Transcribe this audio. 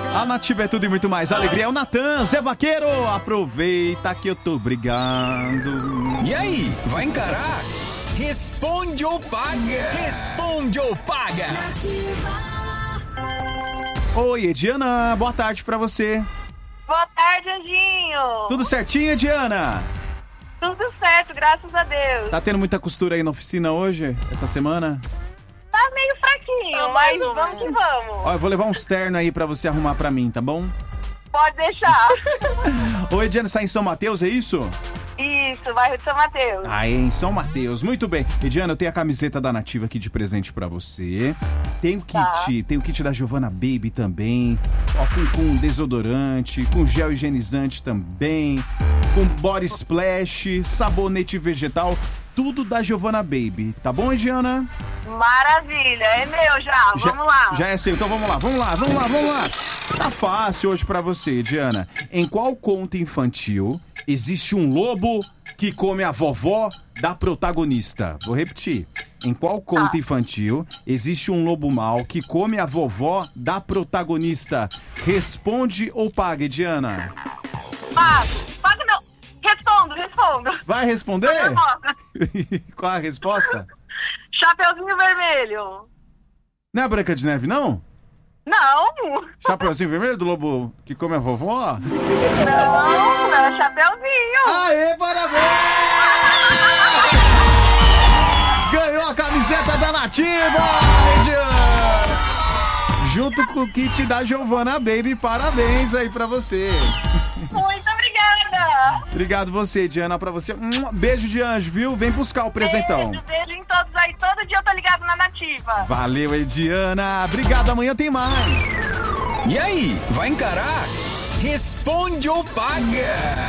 A Nativa é tudo e muito mais. Alegria é o Natan, Zé Vaqueiro. Aproveita que eu tô brigando. E aí, vai encarar? Responde ou paga? Responde ou paga? Oi, Ediana, boa tarde pra você. Boa tarde, Anjinho. Tudo certinho, Ediana? Tudo certo, graças a Deus. Tá tendo muita costura aí na oficina hoje, essa semana? Tá meio fraquinho, mas vamos que vamos. Ó, eu vou levar uns ternos aí pra você arrumar pra mim, tá bom? Pode deixar. Oi, Ediana, você tá em São Mateus, é isso? Isso, bairro de São Mateus. Aí, em São Mateus, muito bem. Ediana, eu tenho a camiseta da Nativa aqui de presente pra você. Tem o kit da Giovanna Baby também. Ó, com desodorante, com gel higienizante também, com body splash, sabonete vegetal, tudo da Giovanna Baby. Tá bom, Ediana? Maravilha, é meu já, vamos lá. Já é seu, então vamos lá. Tá fácil hoje pra você, Ediana. Em qual conto infantil existe um lobo que come a vovó da protagonista? Vou repetir. Em qual conto infantil existe um lobo mau que come a vovó da protagonista? Responde ou paga, Ediana? Paga não. Respondo. Vai responder? Qual a resposta? Chapeuzinho vermelho. Não é a Branca de Neve, não? Não. Chapeuzinho vermelho do lobo que come a vovó? Não, é Chapeuzinho. Aê, parabéns! Ganhou a camiseta da Nativa, Ediana! Junto com o kit da Giovanna Baby, parabéns aí pra você. Muito obrigada. Obrigado você, Ediana, pra você. Beijo de anjo, viu? Vem buscar o presentão. Beijo em todos aí. Todo dia eu tô ligado na Nativa. Valeu, Ediana. Obrigado, amanhã tem mais. E aí, vai encarar? Responde ou paga?